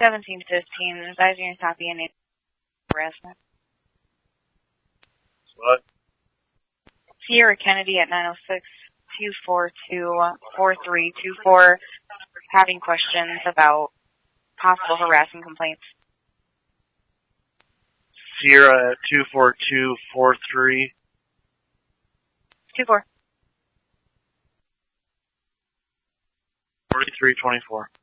1715, advising you copy and harassment. What? Sierra Kennedy at 906-242-4324, having questions about possible harassing complaints. Sierra at 24243. 24. 4324.